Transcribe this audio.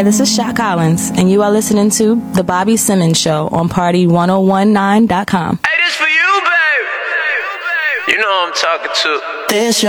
Hi, this is Shot Collins, and you are listening to The Bobby Simmons Show on Party1019.com. Hey, this for you, babe. You know who I'm talking to. This your